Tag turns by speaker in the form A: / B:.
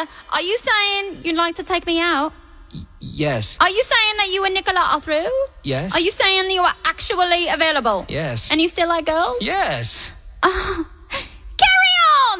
A: are you saying you'd like to take me out?
B: Yes.
A: Are you saying that you and Nicola are through?
B: Yes.
A: Are you saying that you are actually available?
B: Yes.
A: And you still like girls?
B: Yes.
A: Oh,